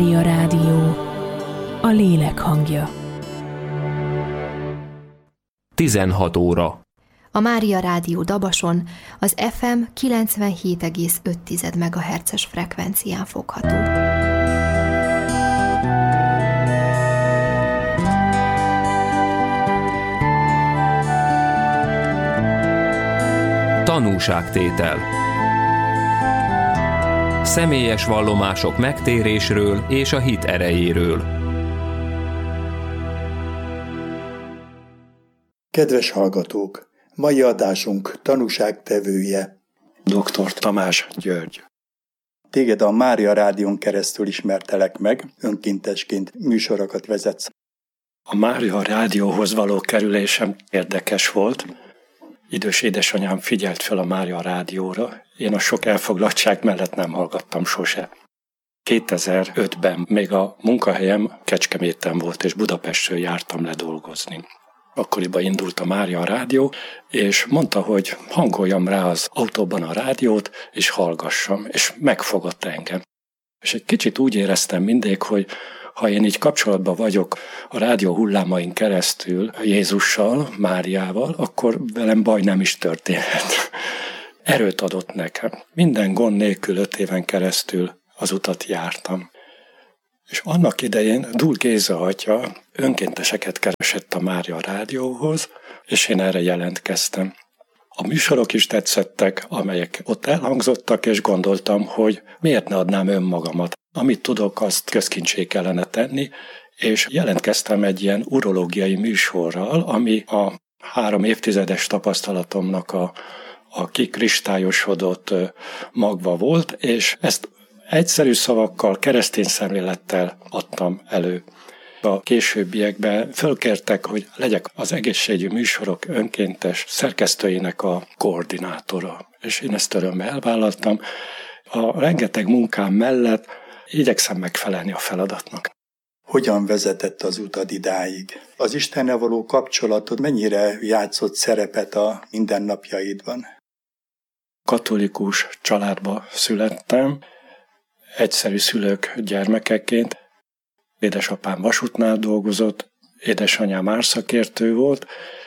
Mária Rádió, a lélek hangja. 16 óra. A Mária Rádió Dabason az FM 97,5 MHz-es frekvencián fogható. Tanúságtétel. Személyes vallomások megtérésről és a hit erejéről. Kedves hallgatók! Mai adásunk tanúságtevője Dr. Tamás György. Téged a Mária Rádión keresztül ismertelek meg, önkéntesként műsorokat vezetsz. A Mária Rádióhoz való kerülésem érdekes volt. Idős édesanyám figyelt fel a Mária Rádióra, én a sok elfoglaltság mellett nem hallgattam sose. 2005-ben még a munkahelyem Kecskeméten volt, és Budapestről jártam le dolgozni. Akkoriban indult a Mária Rádió, és mondta, hogy hangoljam rá az autóban a rádiót, és hallgassam, és megfogott engem. És egy kicsit úgy éreztem mindig, hogy ha én így kapcsolatban vagyok a rádió hullámain keresztül Jézussal, Máriával, akkor velem baj nem is történhet. Erőt adott nekem. Minden gond nélkül 5 éven keresztül az utat jártam. És annak idején Dúl Géza atya önkénteseket keresett a Mária Rádióhoz, és én erre jelentkeztem. A műsorok is tetszettek, amelyek ott elhangzottak, és gondoltam, hogy miért ne adnám önmagamat. Amit tudok, azt közkincsé kellene tenni, és jelentkeztem egy ilyen urológiai műsorral, ami a 3 évtizedes tapasztalatomnak a kikristályosodott magva volt, és ezt egyszerű szavakkal, keresztény szemlélettel adtam elő. A későbbiekben fölkértek, hogy legyek az egészségügyi műsorok önkéntes szerkesztőjének a koordinátora. És én ezt örömmel elvállaltam. A rengeteg munkám mellett igyekszem megfelelni a feladatnak. Hogyan vezetett az utad idáig? Az Istennel való kapcsolatod mennyire játszott szerepet a mindennapjaidban? Katolikus családba születtem, egyszerű szülők gyermekeként. Édesapám vasútnál dolgozott, édesanyám árszakértő volt.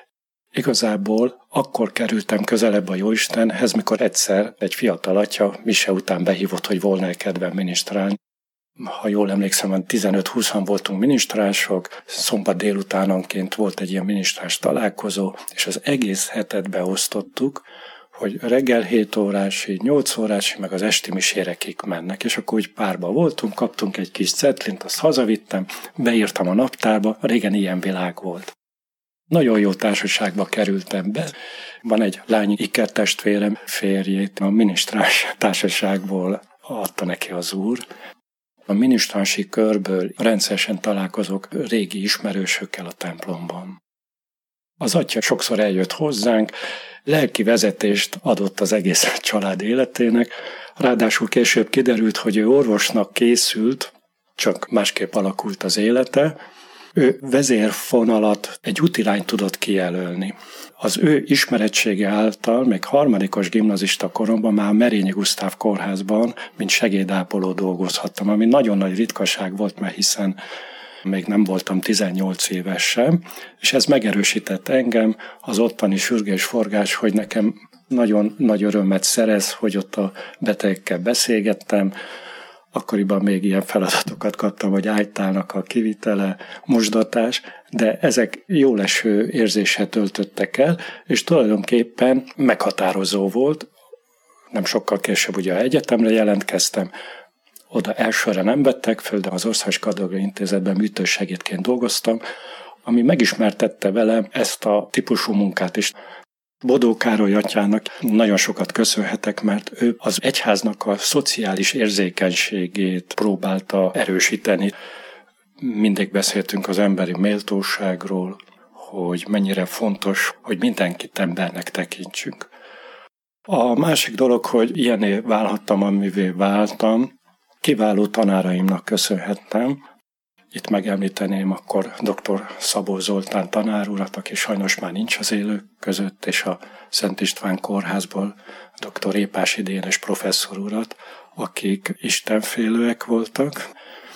Igazából akkor kerültem közelebb a Jóistenhez, mikor egyszer egy fiatal atya mise után behívott, hogy volna-e kedvem minisztrálni. Ha jól emlékszem, 15-20-an voltunk minisztrások, szombat délutánonként volt egy ilyen minisztrás találkozó, és az egész hetet beosztottuk, hogy reggel 7 órásig, 8 órásig, meg az esti misére kik mennek. És akkor úgy párba voltunk, kaptunk egy kis cetlint, azt hazavittem, beírtam a naptárba, régen ilyen világ volt. Nagyon jó társaságba kerültem be. Van egy lány ikertestvérem, férjét a minisztrás társaságból adta neki az úr. A minisztrási körből rendszeresen találkozok régi ismerősökkel a templomban. Az atya sokszor eljött hozzánk, lelki vezetést adott az egész család életének, ráadásul később kiderült, hogy ő orvosnak készült, csak másképp alakult az élete. Ő vezérfonalat, egy útirányt tudott kijelölni. Az ő ismerettsége által még 3. gimnazista koromban már a Merényi Gusztáv kórházban, mint segédápoló dolgozhattam, ami nagyon nagy ritkaság volt, mert hiszen még nem voltam 18 éves sem, és ez megerősített engem, az ottani sürgés-forgás, hogy nekem nagyon nagy örömet szerez, hogy ott a betegekkel beszélgettem. Akkoriban még ilyen feladatokat kaptam, hogy ágytálnak a kivitele, mosdatás, de ezek jóleső érzéssel töltöttek el, és tulajdonképpen meghatározó volt. Nem sokkal később ugye egyetemre jelentkeztem, oda elsőre nem vettek föl, de az Országos Kardiológiai Intézetben műtősegédként dolgoztam, ami megismertette velem ezt a típusú munkát is. Bodó Károly atyának nagyon sokat köszönhetek, mert ő az egyháznak a szociális érzékenységét próbálta erősíteni. Mindig beszéltünk az emberi méltóságról, hogy mennyire fontos, hogy mindenkit embernek tekintsünk. A másik dolog, hogy ilyené válhattam, amivé váltam, kiváló tanáraimnak köszönhettem. Itt megemlíteném akkor dr. Szabó Zoltán tanár urat, aki sajnos már nincs az élők között, és a Szent István kórházból dr. Épási Dénes professzor urat, akik istenfélőek voltak.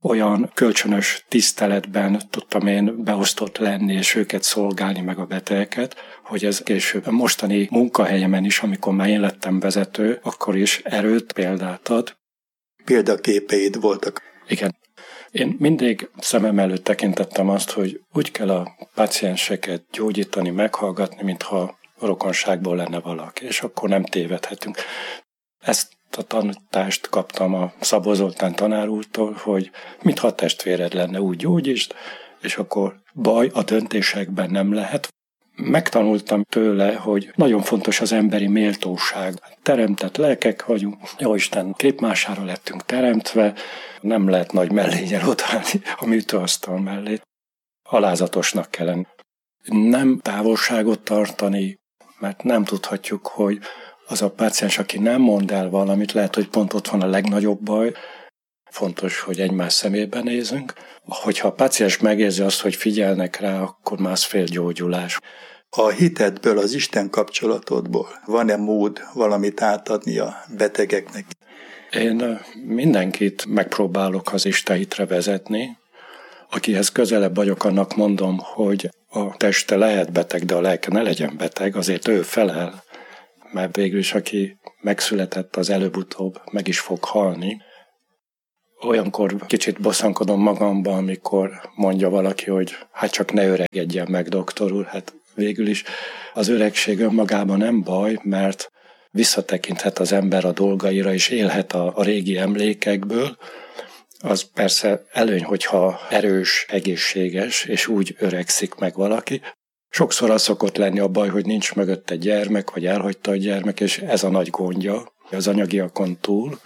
olyan kölcsönös tiszteletben tudtam én beosztott lenni, és őket szolgálni, meg a betegeket, hogy ez később a mostani munkahelyemen is, amikor már én lettem vezető, akkor is erőt, példát ad. Példaképeid voltak. Igen. Én mindig szemem előtt tekintettem azt, hogy úgy kell a pácienseket gyógyítani, meghallgatni, mintha rokonságból lenne valaki, és akkor nem tévedhetünk. Ezt a tanítást kaptam a Szabó Zoltán tanár úrtól, hogy mintha testvéred lenne, úgy gyógyítsd, és akkor baj a döntésekben nem lehet. Megtanultam tőle, hogy nagyon fontos az emberi méltóság. Teremtett lelkek vagyunk, jóisten képmására lettünk teremtve, nem lehet nagy mellényel odállni a műtőasztal mellé. Alázatosnak kell lenni. Nem távolságot tartani, mert nem tudhatjuk, hogy az a páciens, aki nem mond el valamit, lehet, hogy pont ott van a legnagyobb baj. Fontos, hogy egymás szemébe nézünk. Hogyha a páciens megérzi azt, hogy figyelnek rá, akkor már az félgyógyulás. A hitedből, az Isten kapcsolatodból van-e mód valamit átadni a betegeknek? Én mindenkit megpróbálok az Isten hitre vezetni. Akihez közelebb vagyok, annak mondom, hogy a teste lehet beteg, de a lelke ne legyen beteg, azért ő felel. Mert végül is, aki megszületett, az előbb-utóbb meg is fog halni. Olyankor kicsit bosszankodom magamban, amikor mondja valaki, hogy hát csak ne öregedjen meg, doktor úr. Hát végül is az öregség önmagában nem baj, mert visszatekinthet az ember a dolgaira, és élhet a régi emlékekből. Az persze előny, hogyha erős, egészséges, és úgy öregszik meg valaki. Sokszor az szokott lenni a baj, hogy nincs mögötte gyermek, vagy elhagyta a gyermek, és ez a nagy gondja az anyagiakon túl.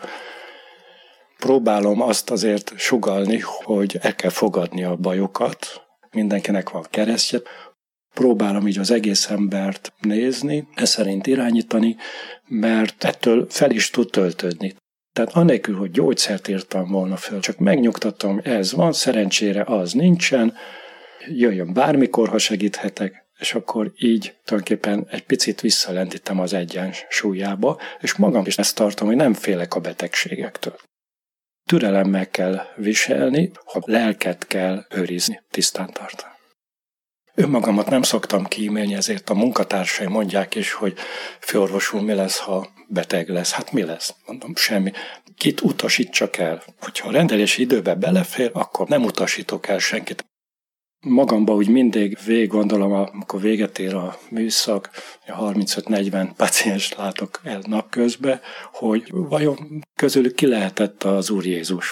Próbálom azt azért sugallni, hogy el kell fogadni a bajokat, mindenkinek van keresztje. Próbálom így az egész embert nézni, ez szerint irányítani, mert ettől fel is tud töltődni. Tehát anélkül, hogy gyógyszert írtam volna föl, csak megnyugtatom, ez van, szerencsére az nincsen, jöjjön bármikor, ha segíthetek, és akkor így tulajdonképpen egy picit visszalendítem az egyensúlyába, és magam is ezt tartom, hogy nem félek a betegségektől. Türelemmel kell viselni, ha lelket kell őrizni, tisztán tartani. Önmagamat nem szoktam kímélni, ezért a munkatársaim mondják is, hogy főorvos úr, mi lesz, ha beteg lesz? Hát mi lesz? Mondom, semmi. Kit utasítsak el? Hogyha a rendelési időbe belefér, akkor nem utasítok el senkit. Magamba úgy mindig végig gondolom, amikor véget ér a műszak, 35-40 pácienst látok el napközben, hogy vajon közülük ki lehetett az Úr Jézus.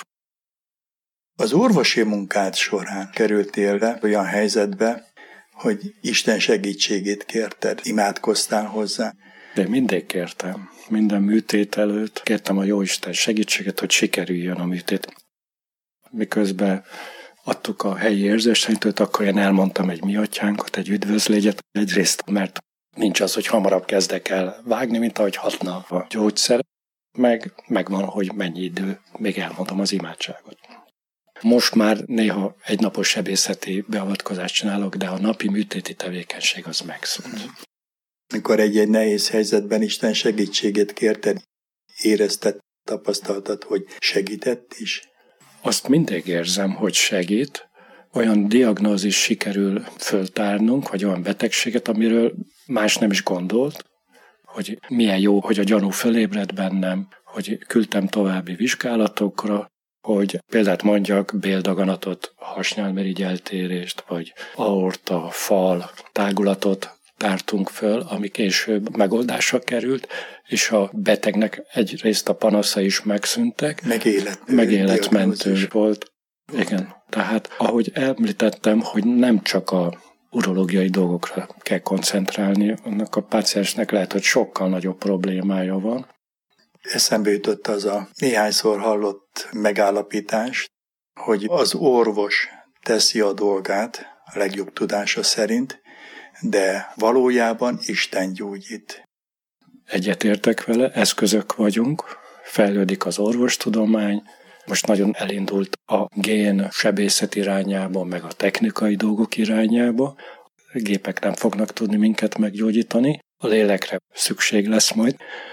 Az orvosi munkád során kerültél le olyan helyzetbe, hogy Isten segítségét kérted, imádkoztál hozzá? De mindig kértem. Minden műtét előtt kértem a Jóisten segítséget, hogy sikerüljön a műtét. Miközben adtuk a helyi érzésenytőt, akkor én elmondtam egy mi atyánkat, egy üdvözlégyet. Egyrészt, mert nincs az, hogy hamarabb kezdek el vágni, mint ahogy hatna a gyógyszer, megvan, hogy mennyi idő, még elmondom az imádságot. Most már néha egynapos sebészeti beavatkozást csinálok, de a napi műtéti tevékenység az megszűnt. Mikor egy nehéz helyzetben Isten segítségét kérted, érezted, tapasztaltad, hogy segített is? Azt mindig érzem, hogy segít. Olyan diagnózis sikerül föltárnunk, vagy olyan betegséget, amiről más nem is gondolt, hogy milyen jó, hogy a gyanú fölébred bennem, hogy küldtem további vizsgálatokra, hogy példát mondjak, béldaganatot, hasnyálmirigy eltérést, vagy aorta, fal, tágulatot tártunk föl, ami később megoldásra került, és a betegnek egyrészt a panasza is megszűntek, megéletmentő volt. Igen, tehát ahogy említettem, hogy nem csak a urológiai dolgokra kell koncentrálni, annak a páciensnek lehet, hogy sokkal nagyobb problémája van. Eszembe jutott az a néhányszor hallott megállapítás, hogy az orvos teszi a dolgát a legjobb tudása szerint, de valójában Isten gyógyít. Egyetértek vele, eszközök vagyunk, fejlődik az orvostudomány, most nagyon elindult a gén sebészet irányába, meg a technikai dolgok irányába. A gépek nem fognak tudni minket meggyógyítani, a lélekre szükség lesz majd.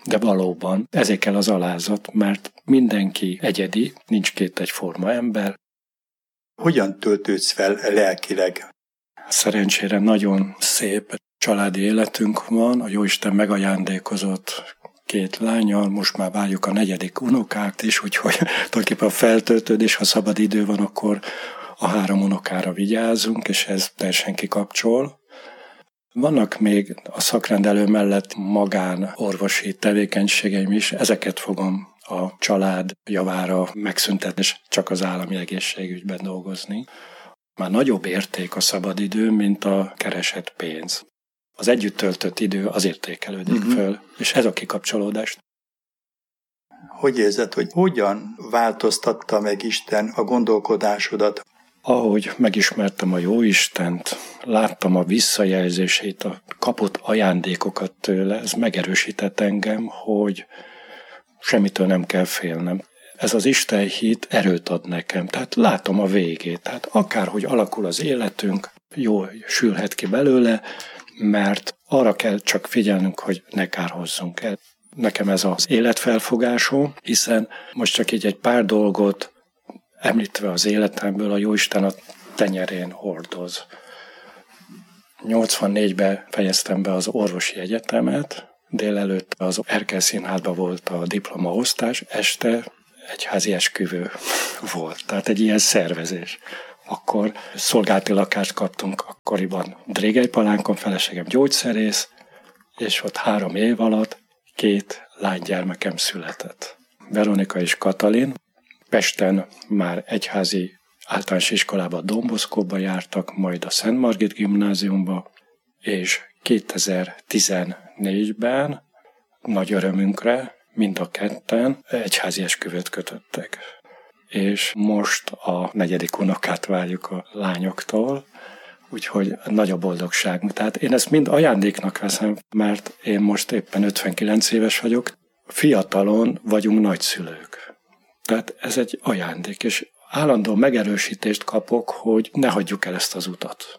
De valóban ezért kell az alázat, mert mindenki egyedi, nincs két egyforma ember. Hogyan töltődsz fel lelkileg? Szerencsére nagyon szép családi életünk van, a Jóisten megajándékozott 2 lányal, most már várjuk a 4. unokát is, úgyhogy tulajdonképpen a feltöltődés, ha szabad idő van, akkor a 3 unokára vigyázunk, és ez teljesen kikapcsol. Vannak még a szakrendelő mellett magánorvosi tevékenységeim is, ezeket fogom a család javára megszüntetni, és csak az állami egészségügyben dolgozni. Már nagyobb érték a szabadidő, mint a keresett pénz. Az együtt töltött idő az értékelődik föl, és ez a kikapcsolódás. Hogy érzed, hogy hogyan változtatta meg Isten a gondolkodásodat? Ahogy megismertem a Jóistent, láttam a visszajelzését, a kapott ajándékokat tőle, ez megerősített engem, hogy semmitől nem kell félnem. Ez az Isten hit erőt ad nekem, tehát látom a végét. Tehát akárhogy alakul az életünk, jól sülhet ki belőle, mert arra kell csak figyelnünk, hogy ne kárhozzunk el. Nekem ez az életfelfogásom, hiszen most csak így egy pár dolgot említve az életemből, a Jóisten a tenyerén hordoz. 84-ben fejeztem be az orvosi egyetemet, délelőtt az Erkel Színházban volt a diplomaosztás, este egyházi esküvő volt, tehát egy ilyen szervezés. Akkor szolgálati lakást kaptunk, akkoriban Drégely Palánkon, feleségem gyógyszerész, és ott 3 év alatt 2 lánygyermekem született. Veronika és Katalin. Pesten már egyházi általános iskolába, Don Boscóba jártak, majd a Szent Margit gimnáziumba, és 2014-ben nagy örömünkre mind a ketten egyházi esküvőt kötöttek. És most a 4. unokát várjuk a lányoktól, úgyhogy nagy a boldogságunk. Tehát én ezt mind ajándéknak veszem, mert én most éppen 59 éves vagyok, fiatalon vagyunk nagyszülők. Tehát ez egy ajándék, és állandó megerősítést kapok, hogy ne hagyjuk el ezt az utat.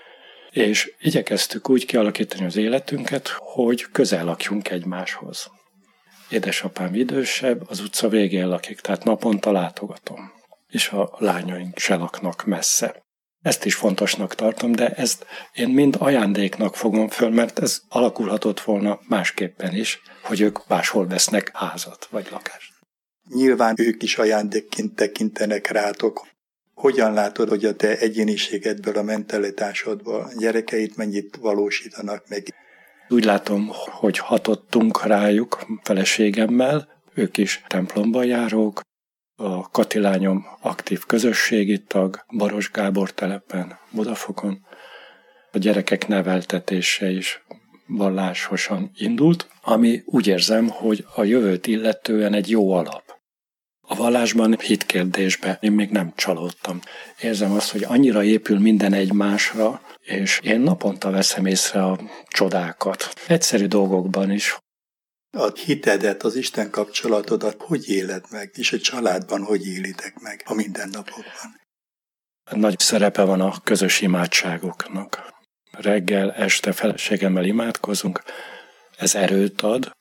És igyekeztük úgy kialakítani az életünket, hogy közel lakjunk egymáshoz. Édesapám idősebb, az utca végén lakik, tehát naponta látogatom. És a lányaink se laknak messze. Ezt is fontosnak tartom, de ezt én mind ajándéknak fogom föl, mert ez alakulhatott volna másképpen is, hogy ők máshol vesznek házat vagy lakást. Nyilván ők is ajándékként tekintenek rátok. Hogyan látod, hogy a te egyéniségedből, a mentalitásodból a gyerekeit mennyit valósítanak meg? Úgy látom, hogy hatottunk rájuk feleségemmel, ők is templomba járók, a Kati lányom aktív közösségi tag, Baros Gábor telepen, Budafokon. A gyerekek neveltetése is vallásosan indult, ami úgy érzem, hogy a jövőt illetően egy jó alap. A vallásban, hitkérdésben én még nem csalódtam. Érzem azt, hogy annyira épül minden egymásra, és én naponta veszem észre a csodákat. Egyszerű dolgokban is. A hitedet, az Isten kapcsolatodat hogy éled meg, és a családban hogy élitek meg a mindennapokban? Nagy szerepe van a közös imádságoknak. Reggel, este feleségemmel imádkozunk, ez erőt ad.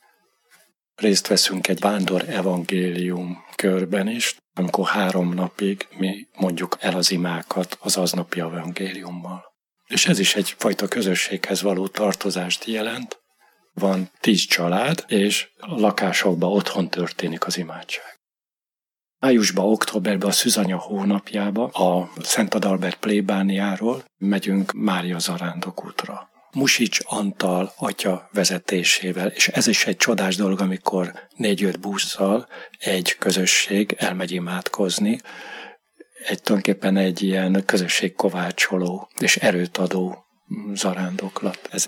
Részt veszünk egy vándor evangélium körben is, amikor 3 napig mi mondjuk el az imákat az aznapi evangéliummal. És ez is egyfajta közösséghez való tartozást jelent. Van 10 család, és a lakásokban otthon történik az imádság. Májusban, októberben a Szűzanya hónapjában a Szent Adalbert plébániáról megyünk Mária zarándokútra. Musics Antal atya vezetésével, és ez is egy csodás dolog, amikor 4-5 busszal egy közösség elmegy imádkozni, tulajdonképpen egy ilyen közösségkovácsoló és erőt adó zarándoklat. Ez.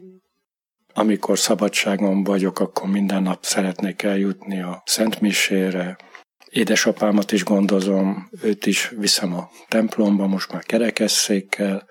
Amikor szabadságon vagyok, akkor minden nap szeretnék eljutni a Szent Misére. Édesapámat is gondozom, őt is viszem a templomba, most már kerekesszékkel.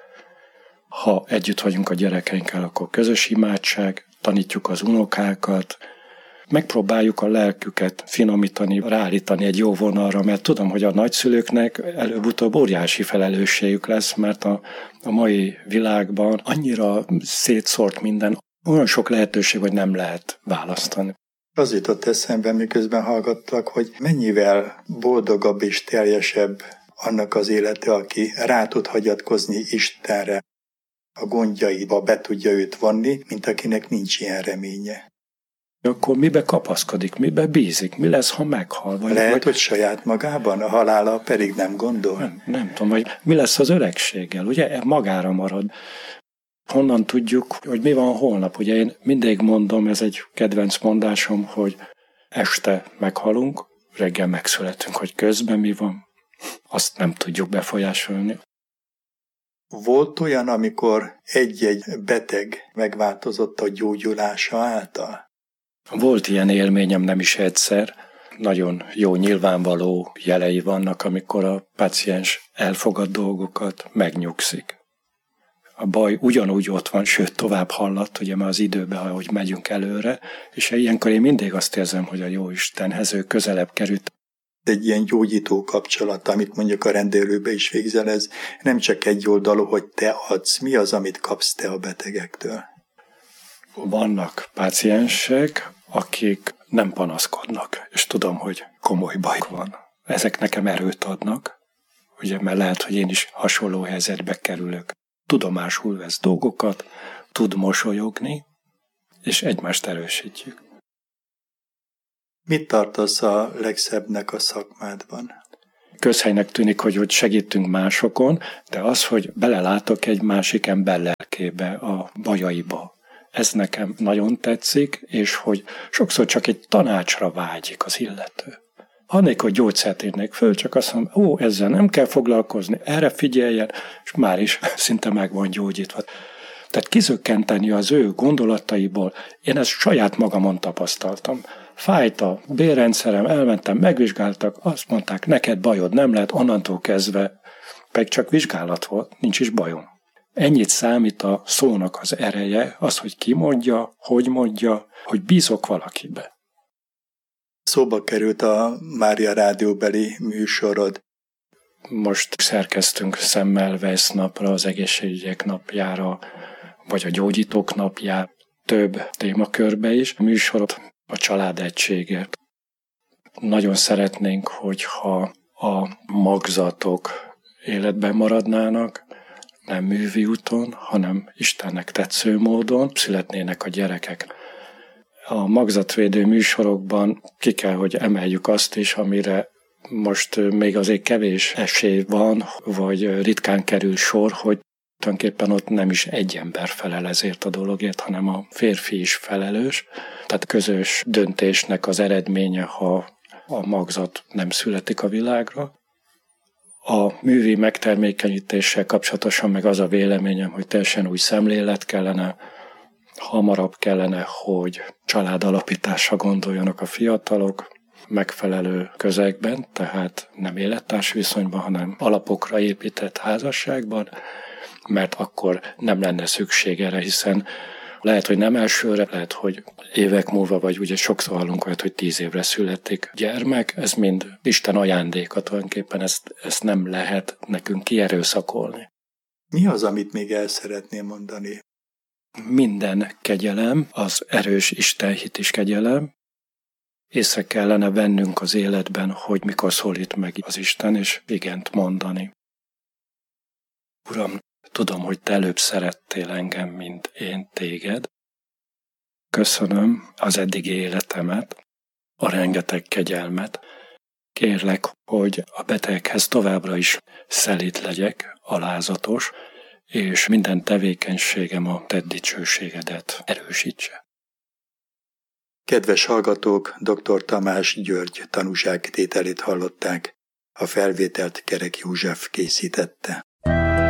Ha együtt vagyunk a gyerekeinkkel, akkor közös imádság, tanítjuk az unokákat, megpróbáljuk a lelküket finomítani, ráállítani egy jó vonalra, mert tudom, hogy a nagyszülőknek előbb-utóbb óriási felelősségük lesz, mert a mai világban annyira szétszórt minden, olyan sok lehetőség, hogy nem lehet választani. Az jutott eszembe, miközben hallgattak, hogy mennyivel boldogabb és teljesebb annak az élete, aki rá tud hagyatkozni Istenre, a gondjaiba be tudja őt vonni, mint akinek nincs ilyen reménye. Akkor mibe kapaszkodik, mibe bízik, mi lesz, ha meghal? Lehet, hogy saját magában, a halála pedig nem gondol? Nem tudom, vagy mi lesz az öregséggel, ugye magára marad. Honnan tudjuk, hogy mi van holnap? Ugye én mindig mondom, ez egy kedvenc mondásom, hogy este meghalunk, reggel megszületünk, hogy közben mi van, azt nem tudjuk befolyásolni. Volt olyan, amikor egy-egy beteg megváltozott a gyógyulása által? Volt ilyen élményem nem is egyszer. Nagyon jó, nyilvánvaló jelei vannak, amikor a páciens elfogad dolgokat, megnyugszik. A baj ugyanúgy ott van, sőt tovább halladt, ugye már az időben, ahogy megyünk előre, és ilyenkor én mindig azt érzem, hogy a Jóistenhez ő közelebb került. Egy ilyen gyógyító kapcsolat, amit mondjuk a rendelőbe is végzel, ez nem csak egy oldalú, hogy te adsz, mi az, amit kapsz te a betegektől? Vannak páciensek, akik nem panaszkodnak, és tudom, hogy komoly baj van. Ezek nekem erőt adnak, ugye, mert lehet, hogy én is hasonló helyzetbe kerülök. Tudomásul vesz dolgokat, tud mosolyogni, és egymást erősítjük. Mit tartasz a legszebbnek a szakmádban? Közhelynek tűnik, hogy segítünk másokon, de az, hogy belelátok egy másik ember lelkébe, a bajaiba. Ez nekem nagyon tetszik, és hogy sokszor csak egy tanácsra vágyik az illető. Annélkül gyógyszert írnék föl, csak azt mondom, ezzel nem kell foglalkozni, erre figyeljen, és már is szinte meg van gyógyítva. Tehát kizökkenteni az ő gondolataiból, én ezt saját magamon tapasztaltam. Fájt a bélrendszerem, elmentem, megvizsgáltak, azt mondták, neked bajod nem lehet, onnantól kezdve, pedig csak vizsgálat volt, nincs is bajom. Ennyit számít a szónak az ereje, az, hogy ki mondja, hogy bízok valakibe. Szóba került a Mária rádióbeli műsorod. Most szerkeztünk Semmelweis napra, az egészségügyek napjára, vagy a gyógyítók napjára, több témakörbe is műsorot a családegységért. Nagyon szeretnénk, hogyha a magzatok életben maradnának, nem művi úton, hanem Istennek tetsző módon születnének a gyerekek. A magzatvédő műsorokban ki kell, hogy emeljük azt is, amire most még azért kevés esély van, vagy ritkán kerül sor, hogy tulajdonképpen ott nem is egy ember felel ezért a dologért, hanem a férfi is felelős. Tehát közös döntésnek az eredménye, ha a magzat nem születik a világra. A művi megtermékenyítéssel kapcsolatosan meg az a véleményem, hogy teljesen új szemlélet kellene, hamarabb kellene, hogy családalapításra gondoljanak a fiatalok, megfelelő közegben, tehát nem élettársi viszonyban, hanem alapokra épített házasságban, mert akkor nem lenne szükség erre, hiszen lehet, hogy nem elsőre, lehet, hogy évek múlva, vagy ugye sokszor hallunk olyat, hogy 10 évre születik gyermek, ez mind Isten ajándéka, tulajdonképpen ezt nem lehet nekünk kierőszakolni. Mi az, amit még el szeretném mondani? Minden kegyelem, az erős istenhit is kegyelem. Észre kellene vennünk az életben, hogy mikor szólít meg az Isten, és igent mondani. Uram, tudom, hogy te előbb szerettél engem, mint én téged. Köszönöm az eddigi életemet, a rengeteg kegyelmet. Kérlek, hogy a beteghez továbbra is szelíd legyek, alázatos, és minden tevékenységem a te dicsőségedet erősítse. Kedves hallgatók, dr. Tamás György tanúságtételét hallották. A felvételt Kerek József készítette.